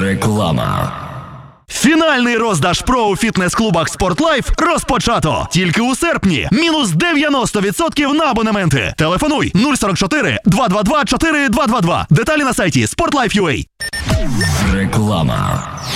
Реклама. Фінальний роздаж ПРО у фітнес-клубах «Спортлайф» розпочато. Тільки у серпні. Мінус 90% на абонементи. Телефонуй 044 222 4222. Деталі на сайті sportlife.ua. Реклама.